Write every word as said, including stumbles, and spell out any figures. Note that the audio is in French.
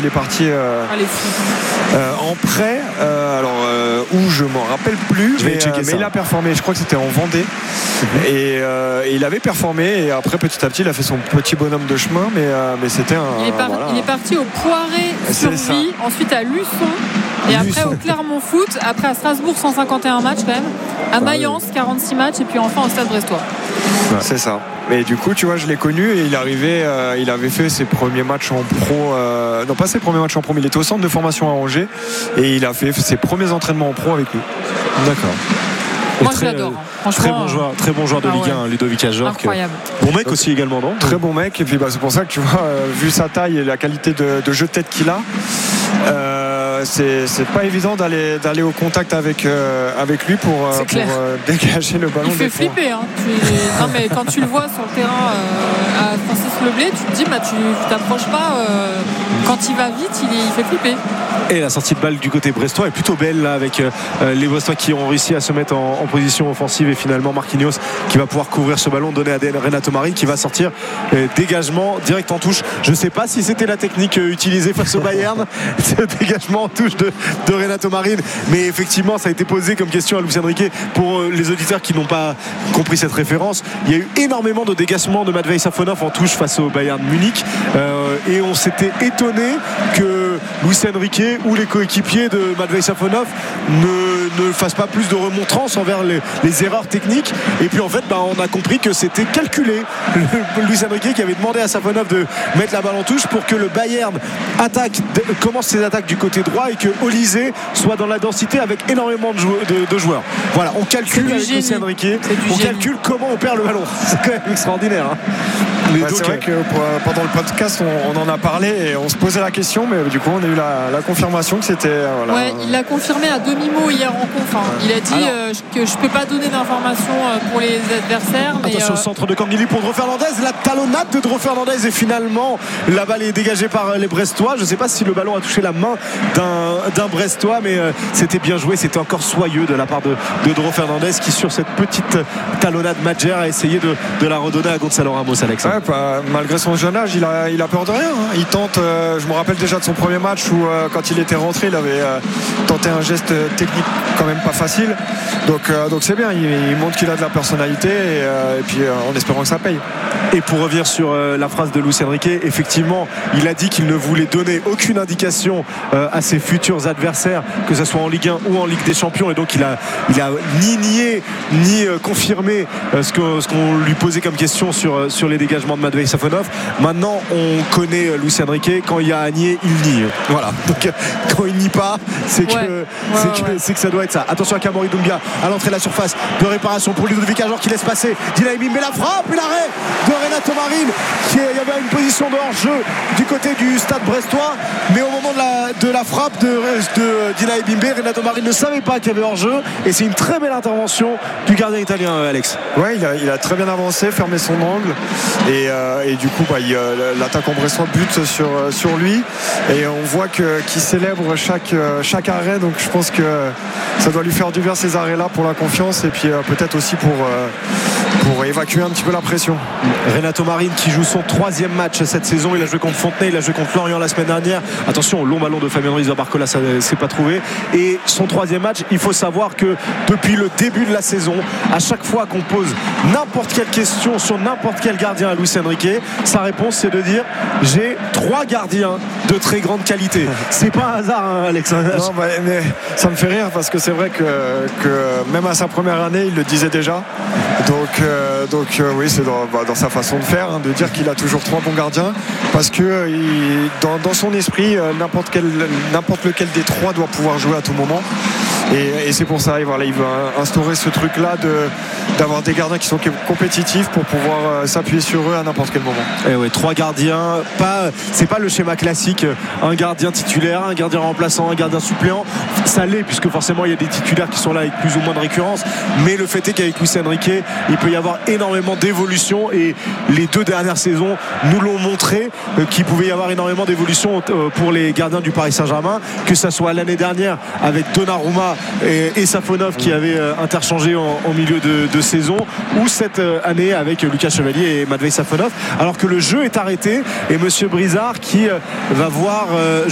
il est parti euh, Allez, euh, en prêt. Euh, alors euh, où je m'en rappelle plus, je mais, euh, mais il a performé. Je crois que c'était en Vendée. Mm-hmm. Et, euh, et il avait performé. Et après, petit à petit, il a fait son petit bonhomme de chemin. Mais, euh, mais c'était un. Il est, par- voilà. il est parti au Poiré Survie, ensuite à Luçon. Et après Luçon. au Clermont Foot, après à Strasbourg cent cinquante et un matchs quand même, à Mayence quarante-six matchs et puis enfin au Stade Brestois. Ouais. C'est ça. Mais du coup, tu vois, je l'ai connu et il arrivait, euh, il avait fait ses premiers matchs en pro. Euh, non, pas ses premiers matchs en pro, mais il était au centre de formation à Angers et il a fait ses premiers entraînements en pro avec lui. D'accord. Moi très, je l'adore. Hein. Très bon joueur, très bon joueur de ah Ligue un, ouais. Ludovic Ajorc. Incroyable. Bon mec aussi également, non ? Très bon mec. Et puis bah, c'est pour ça que tu vois, euh, vu sa taille et la qualité de, de jeu de tête qu'il a. Euh, c'est, c'est pas évident d'aller, d'aller au contact avec, euh, avec lui pour, euh, pour euh, dégager le ballon. Il fait flipper. Hein. Tu... non, mais quand tu le vois sur le terrain euh, à Francis Leblé, tu te dis bah, tu t'approches pas. Euh, quand il va vite, il, il fait flipper. Et la sortie de balle du côté brestois est plutôt belle là, avec euh, les Brestois qui ont réussi à se mettre en, en position offensive et finalement Marquinhos qui va pouvoir couvrir ce ballon donné à Renato Marine qui va sortir euh, dégagement direct en touche. Je ne sais pas si c'était la technique euh, utilisée face au Bayern, ce dégagement en touche de, de Renato Marine, mais effectivement ça a été posé comme question à Luis Enrique pour euh, les auditeurs qui n'ont pas compris cette référence. Il y a eu énormément de dégagements de Matvei Safonov en touche face au Bayern Munich euh, et on s'était étonné que Luis Enrique ou les coéquipiers de Matvei Safonov ne, ne fassent pas plus de remontrances envers les, les erreurs techniques. Et puis en fait bah, on a compris que c'était calculé. Luis Enrique qui avait demandé à Safonov de mettre la balle en touche pour que le Bayern attaque, commence ses attaques du côté droit et que Olysée soit dans la densité avec énormément de, jou- de, de joueurs. Voilà, on calcule avec Luis Enrique, on génie. calcule comment on perd le ballon. C'est quand même extraordinaire. Hein. Bah, c'est vrai que pour, pendant le podcast on, on en a parlé et on se posait la question, mais du coup on a eu la, la confirmation que c'était voilà. Ouais, il l'a confirmé à demi-mot hier en conf. Hein. Il a dit euh, que je peux pas donner d'informations pour les adversaires. Mais attention, euh... centre de Canguilhy pour Dro Fernandez, la talonnade de Dro Fernandez et finalement la balle est dégagée par les Brestois. Je ne sais pas si le ballon a touché la main d'un, d'un Brestois, mais euh, c'était bien joué, c'était encore soyeux de la part de, de Dro Fernandez qui sur cette petite talonnade Madjer a essayé de, de la redonner à Gonzalo Ramos. Alex. Ouais, bah, malgré son jeune âge, il a, il a peur de rien. Hein. Il tente, euh, je me rappelle déjà de son premier match où euh, quand il était rentré, il avait euh, tenté un geste technique quand même pas facile. Donc, euh, donc c'est bien, il, il montre qu'il a de la personnalité et, euh, et puis euh, en espérant que ça paye. Et pour revenir sur euh, la phrase de Luis Enrique, effectivement, il a dit qu'il ne voulait donner aucune indication euh, à ses futurs adversaires, que ce soit en Ligue un ou en Ligue des Champions, et donc il a, il a ni nié ni euh, confirmé euh, ce, que, ce qu'on lui posait comme question sur, euh, sur les dégagements de Matvei Safonov. Maintenant, on connaît euh, Luis Enrique, quand il y a à nier, il nie. Voilà. Donc, euh, quand il nie pas, c'est, ouais. que, ouais, c'est, ouais, que, ouais. c'est que ça doit être ça. Attention à Kamori Doumbia à l'entrée de la surface de réparation pour Ludovic Ajorc qui laisse passer Dinaï mais la frappe et l'arrêt de Renato Marine qui est, il y avait une position de hors-jeu du côté du stade brestois, mais au moment de la, de la frappe de, de Dinaï Bimbe, Renato Marine ne savait pas qu'il y avait hors-jeu et c'est une très belle intervention du gardien italien, Alex. Ouais, il a, il a très bien avancé, fermé son angle et, euh, et du coup bah, il, l'attaquant brestois bute sur, sur lui et on voit que, qu'il célèbre chaque, chaque arrêt, donc je pense que ça doit lui faire du bien ces arrêts là pour la confiance et puis euh, peut-être aussi pour, euh, pour évacuer un petit peu la pression. Renato Marine qui joue son troisième match cette saison, il a joué contre Fontenay, il a joué contre Lorient la semaine dernière, attention au long ballon de Fabien Ruiz de Barcola, ça ne s'est pas trouvé, et son troisième match, il faut savoir que depuis le début de la saison, à chaque fois qu'on pose n'importe quelle question sur n'importe quel gardien à Luis Enrique, sa réponse c'est de dire j'ai trois gardiens de très grande qualité. C'est pas un hasard, hein, Alex. Non, bah, mais ça me fait rire parce que c'est vrai que, que même à sa première année il le disait déjà, donc, euh, donc euh, oui c'est dans, bah, dans sa façon de faire, hein, de dire qu'il a toujours trois bons gardiens parce que euh, il, dans, dans son esprit euh, n'importe, quel, n'importe lequel des trois doit pouvoir jouer à tout moment. Et, et c'est pour ça, et voilà, il veut instaurer ce truc-là de, d'avoir des gardiens qui sont compétitifs pour pouvoir euh, s'appuyer sur eux à n'importe quel moment. Et ouais, trois gardiens, pas, c'est pas le schéma classique, un gardien titulaire, un gardien remplaçant, un gardien suppléant. Ça l'est puisque forcément il y a des titulaires qui sont là avec plus ou moins de récurrence. Mais le fait est qu'avec Luis Enrique, il peut y avoir énormément d'évolution et les deux dernières saisons nous l'ont montré euh, qu'il pouvait y avoir énormément d'évolution euh, pour les gardiens du Paris Saint-Germain, que ça soit l'année dernière avec Donnarumma et, et Safonov qui avaient euh, interchangé en, en milieu de, de saison, ou cette euh, année avec Lucas Chevalier et Matvei Safonov, alors que le jeu est arrêté et monsieur Brizard qui euh, va voir euh,